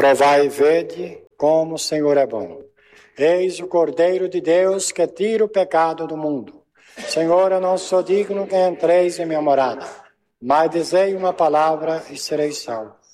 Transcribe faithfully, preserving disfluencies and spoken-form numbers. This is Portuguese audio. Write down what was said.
Provai e vede como o Senhor é bom. Eis o Cordeiro de Deus que tira o pecado do mundo. Senhor, eu não sou digno que entreis em minha morada, mas dizei uma palavra e serei salvo.